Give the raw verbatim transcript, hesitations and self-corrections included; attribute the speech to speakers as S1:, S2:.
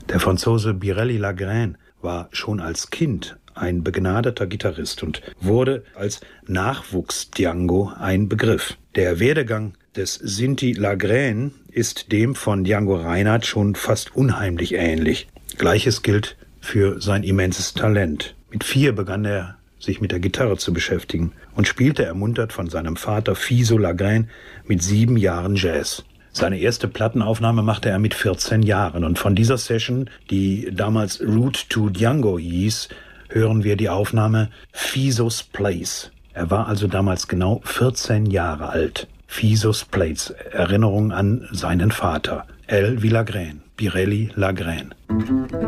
S1: Der Franzose Birelli-Lagrène war schon als Kind ein begnadeter Gitarrist und wurde als Nachwuchs-Django ein Begriff. Der Werdegang des Sinti Lagrène ist dem von Django Reinhardt schon fast unheimlich ähnlich. Gleiches gilt für sein immenses Talent. Mit vier begann er, sich mit der Gitarre zu beschäftigen und spielte, ermuntert von seinem Vater Fiso Lagrène, mit sieben Jahren Jazz. Seine erste Plattenaufnahme machte er mit vierzehn Jahren und von dieser Session, die damals Route to Django hieß, hören wir die Aufnahme Fiso's Place. Er war also damals genau vierzehn Jahre alt. Fiso's Place, Erinnerung an seinen Vater. L wie Lagrène, Birelli Lagrène.